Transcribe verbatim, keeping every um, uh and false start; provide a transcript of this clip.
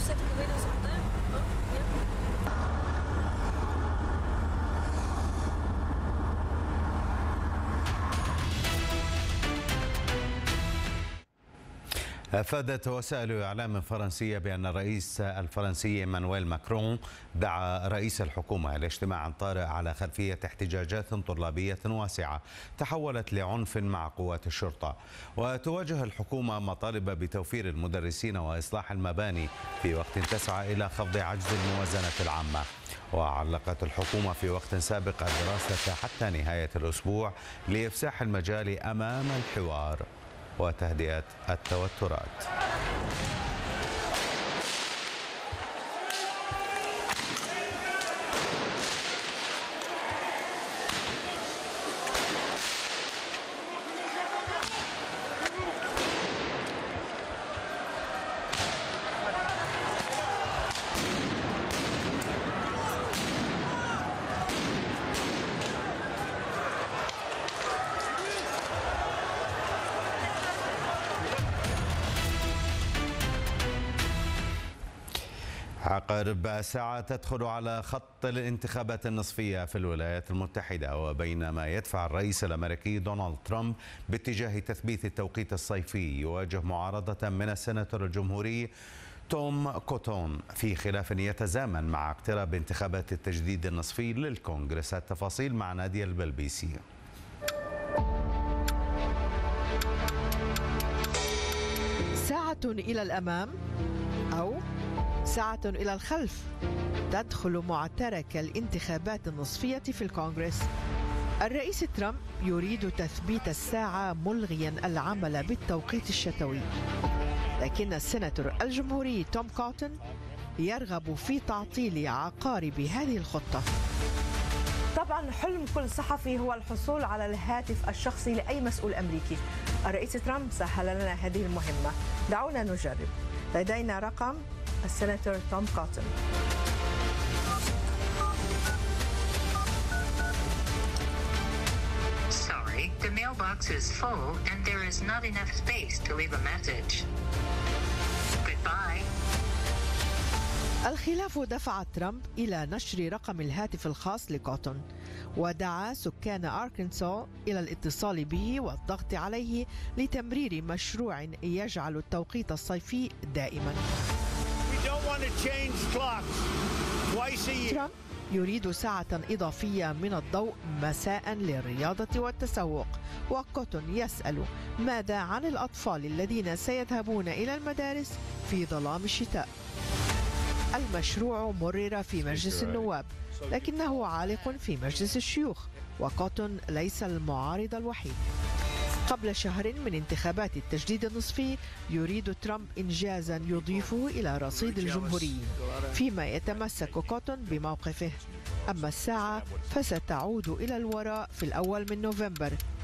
sais trouver dans son temps. Oh, yeah. أفادت وسائل إعلام فرنسية بأن الرئيس الفرنسي إيمانويل ماكرون دعا رئيس الحكومة إلى اجتماع طارئ على خلفية احتجاجات طلابية واسعة تحولت لعنف مع قوات الشرطة. وتواجه الحكومة مطالب بتوفير المدرسين وإصلاح المباني في وقت تسعى إلى خفض عجز الموازنة العامة. وعلقت الحكومة في وقت سابق الدراسة حتى نهاية الأسبوع لإفساح المجال أمام الحوار وتهدئة التوترات. عقرب ساعة تدخل على خط الانتخابات النصفية في الولايات المتحدة، وبينما يدفع الرئيس الأمريكي دونالد ترامب باتجاه تثبيت التوقيت الصيفي، يواجه معارضة من السيناتور الجمهوري توم كوتون في خلاف يتزامن مع اقتراب انتخابات التجديد النصفي للكونغرس. التفاصيل مع نادية البلبيسي. ساعة إلى الأمام أو ساعة إلى الخلف تدخل معترك الانتخابات النصفية في الكونغرس. الرئيس ترامب يريد تثبيت الساعة ملغيا العمل بالتوقيت الشتوي، لكن السيناتور الجمهوري توم كوتون يرغب في تعطيل عقارب هذه الخطة. طبعا حلم كل صحفي هو الحصول على الهاتف الشخصي لأي مسؤول أمريكي. الرئيس ترامب سهل لنا هذه المهمة، دعونا نجرب. لدينا رقم السيناتور توم كوتون. Sorry, the mailbox is full and there is not enough space to leave a message. Goodbye. الخلاف دفع ترامب إلى نشر رقم الهاتف الخاص لكوتون، ودعا سكان أركنسو إلى الاتصال به والضغط عليه لتمرير مشروع يجعل التوقيت الصيفي دائما. ترامب يريد ساعة إضافية من الضوء مساء للرياضة والتسوق، وكوتون يسأل ماذا عن الأطفال الذين سيذهبون إلى المدارس في ظلام الشتاء. المشروع مرر في مجلس النواب، لكنه عالق في مجلس الشيوخ، وكوتون ليس المعارض الوحيد. قبل شهر من انتخابات التجديد النصفي يريد ترامب إنجازا يضيفه إلى رصيد الجمهوريين، فيما يتمسك كوتون بموقفه. أما الساعة فستعود إلى الوراء في الأول من نوفمبر